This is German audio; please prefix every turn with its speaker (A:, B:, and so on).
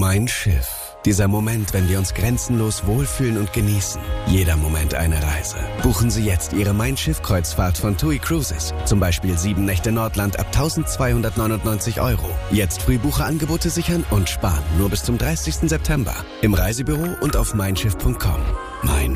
A: Mein Schiff. Dieser Moment, wenn wir uns grenzenlos wohlfühlen und genießen. Jeder Moment eine Reise. Buchen Sie jetzt Ihre Mein Schiff-Kreuzfahrt von TUI Cruises. Zum Beispiel 7 Nächte Nordland ab 1.299 €. Jetzt Frühbucherangebote sichern und sparen. Nur bis zum 30. September. Im Reisebüro und auf meinschiff.com. Mein